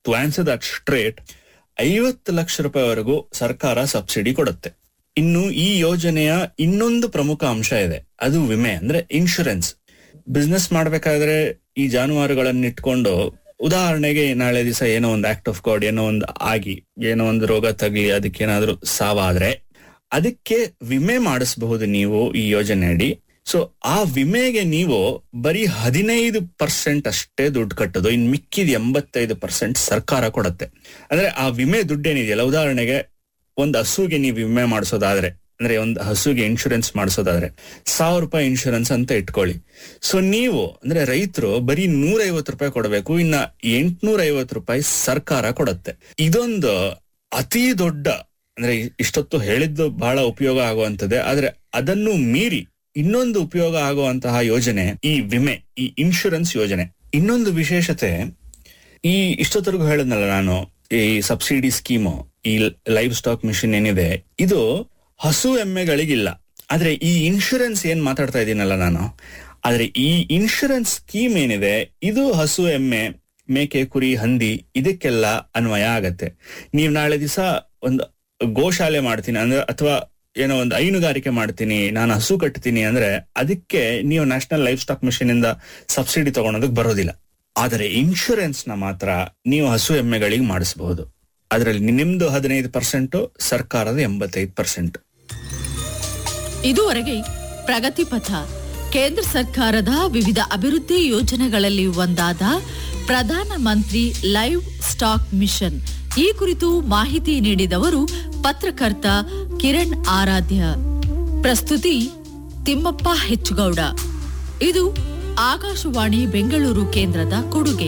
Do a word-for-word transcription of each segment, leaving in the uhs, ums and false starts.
To answer that straight, ಐವತ್ತು ಲಕ್ಷ ರೂಪಾಯಿವರೆಗೂ ಸರ್ಕಾರ ಸಬ್ಸಿಡಿ ಕೊಡುತ್ತೆ. ಇನ್ನು ಈ ಯೋಜನೆಯ ಇನ್ನೊಂದು ಪ್ರಮುಖ ಅಂಶ ಇದೆ, ಅದು ವಿಮೆ ಅಂದ್ರೆ ಇನ್ಶೂರೆನ್ಸ್. ಬಿಸ್ನೆಸ್ ಮಾಡ್ಬೇಕಾದ್ರೆ ಈ ಜಾನುವಾರುಗಳನ್ನ ಇಟ್ಕೊಂಡು, ಉದಾಹರಣೆಗೆ ನಾಳೆ ದಿವಸ ಏನೋ ಒಂದು ಆಕ್ಟ್ ಆಫ್ ಗಾಡ್ ಏನೋ ಒಂದು ಆಗಿ ಏನೋ ಒಂದು ರೋಗ ತಗಲಿ ಅದಕ್ಕೇನಾದ್ರೂ ಸಾವಾದ್ರೆ ಅದಕ್ಕೆ ವಿಮೆ ಮಾಡಿಸಬಹುದು ನೀವು ಈ ಯೋಜನೆ ಅಡಿ. ಸೊ ಆ ವಿಮೆಗೆ ನೀವು ಬರೀ ಹದಿನೈದು ಪರ್ಸೆಂಟ್ ಅಷ್ಟೇ ದುಡ್ಡು ಕಟ್ಟೋದು, ಇನ್ ಮಿಕ್ಕಿದ ಎಂಬತ್ತೈದು ಪರ್ಸೆಂಟ್ ಸರ್ಕಾರ ಕೊಡುತ್ತೆ. ಅಂದ್ರೆ ಆ ವಿಮೆ ದುಡ್ಡೇನಿದೆಯಲ್ಲ, ಉದಾಹರಣೆಗೆ ಒಂದು ಹಸುಗೆ ನೀವು ವಿಮೆ ಮಾಡಿಸೋದಾದ್ರೆ, ಅಂದ್ರೆ ಒಂದು ಹಸುಗೆ ಇನ್ಶೂರೆನ್ಸ್ ಮಾಡಿಸೋದಾದ್ರೆ ಸಾವಿರ ರೂಪಾಯಿ ಇನ್ಶೂರೆನ್ಸ್ ಅಂತ ಇಟ್ಕೊಳ್ಳಿ. ಸೊ ನೀವು ಅಂದ್ರೆ ರೈತರು ಬರೀ ನೂರ ಐವತ್ತು ರೂಪಾಯಿ ಕೊಡಬೇಕು, ಇನ್ನ ಎಂಟ್ನೂರ ಐವತ್ತು ರೂಪಾಯಿ ಸರ್ಕಾರ ಕೊಡುತ್ತೆ. ಇದೊಂದು ಅತಿ ದೊಡ್ಡ, ಅಂದ್ರೆ ಇಷ್ಟೊತ್ತು ಹೇಳಿದ್ದು ಬಹಳ ಉಪಯೋಗ ಆಗುವಂತದ್ದೇ, ಆದ್ರೆ ಅದನ್ನು ಮೀರಿ ಇನ್ನೊಂದು ಉಪಯೋಗ ಆಗುವಂತಹ ಯೋಜನೆ ಈ ವಿಮೆ, ಈ ಇನ್ಶೂರೆನ್ಸ್ ಯೋಜನೆ. ಇನ್ನೊಂದು ವಿಶೇಷತೆ, ಈ ಇಷ್ಟೊತ್ತರೆಗೂ ಹೇಳಿದ್ನಲ್ಲ ನಾನು, ಈ ಸಬ್ಸಿಡಿ ಸ್ಕೀಮು, ಈ ಲೈವ್ ಸ್ಟಾಕ್ ಮಿಷನ್ ಏನಿದೆ, ಇದು ಹಸು ಎಮ್ಮೆಗಳಿಗಿಲ್ಲ. ಆದ್ರೆ ಈ ಇನ್ಶೂರೆನ್ಸ್ ಏನ್ ಮಾತಾಡ್ತಾ ಇದ್ದೀನಲ್ಲ ನಾನು, ಆದ್ರೆ ಈ ಇನ್ಶೂರೆನ್ಸ್ ಸ್ಕೀಮ್ ಏನಿದೆ ಇದು ಹಸು ಎಮ್ಮೆ, ಮೇಕೆ, ಕುರಿ, ಹಂದಿ ಇದಕ್ಕೆಲ್ಲ ಅನ್ವಯ ಆಗತ್ತೆ. ನೀವ್ ನಾಳೆ ದಿವಸ ಒಂದು ಗೋಶಾಲೆ ಮಾಡ್ತೀನಿ ಅಂದ್ರೆ, ಅಥವಾ ಏನೋ ಒಂದು ಹೈನುಗಾರಿಕೆ ಮಾಡ್ತೀನಿ, ನಾನು ಹಸು ಕಟ್ತೀನಿ ಅಂದ್ರೆ ಅದಕ್ಕೆ ನೀವು ನ್ಯಾಷನಲ್ ಲೈಫ್ ಸ್ಟಾಕ್ ಮಿಷನ್ ಇಂದ ಸಬ್ಸಿಡಿ ತಗೊಳೋದಕ್ಕೆ ಬರೋದಿಲ್ಲ. ಆದರೆ ಇನ್ಶೂರೆನ್ಸ್ ನ ಮಾತ್ರ ನೀವು ಹಸು ಎಮ್ಮೆಗಳಿಗೆ ಮಾಡಿಸಬಹುದು. ಅದರಲ್ಲಿ ನಿಮ್ದು ಹದಿನೈದು ಪರ್ಸೆಂಟ್, ಸರ್ಕಾರದ ಎಂಬತ್ತೈದು ಪರ್ಸೆಂಟ್. ಇದುವರೆಗೆ ಪ್ರಗತಿ ಪಥ, ಕೇಂದ್ರ ಸರ್ಕಾರದ ವಿವಿಧ ಅಭಿವೃದ್ಧಿ ಯೋಜನೆಗಳಲ್ಲಿ ಒಂದಾದ Pradhan Mantri live stock mission ಈ ಕುರಿತು ಮಾಹಿತಿ ನೀಡಿದವರು ಪತ್ರಕರ್ತ ಕಿರಣ್ ಆರಾಧ್ಯ. ಪ್ರಸ್ತುತಿ ತಿಮ್ಮಪ್ಪ ಹೆಚ್ಚುಗೌಡ. ಇದು ಆಕಾಶವಾಣಿ ಬೆಂಗಳೂರು ಕೇಂದ್ರದ ಕೊಡುಗೆ.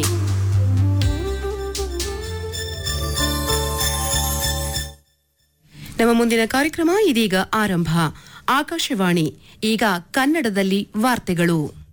ನಮ್ಮ ಮುಂದಿನ ಕಾರ್ಯಕ್ರಮ ಇದೀಗ ಆರಂಭ. ಆಕಾಶವಾಣಿ, ಈಗ ಕನ್ನಡದಲ್ಲಿ ವಾರ್ತೆಗಳು.